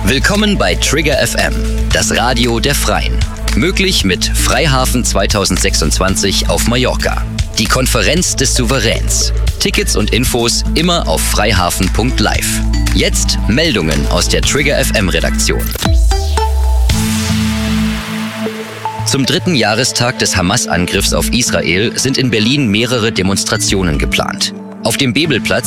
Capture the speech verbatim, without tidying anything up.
Willkommen bei Trigger F M, das Radio der Freien. Möglich mit Freihafen zweitausendsechsundzwanzig auf Mallorca. Die Konferenz des Souveräns. Tickets und Infos immer auf freihafen punkt live. Jetzt Meldungen aus der Trigger F M-Redaktion. Zum dritten Jahrestag des Hamas-Angriffs auf Israel sind in Berlin mehrere Demonstrationen geplant. Auf dem Bebelplatz